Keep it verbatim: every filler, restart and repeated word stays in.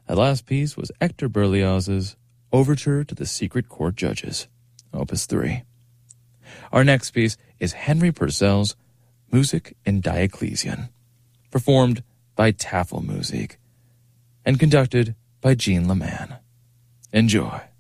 That last piece was Hector Berlioz's Overture to the Secret Court Judges, Opus three. Our next piece is Henry Purcell's Music in Dioclesian, performed by Tafelmusik and conducted by Jean Leman. Enjoy.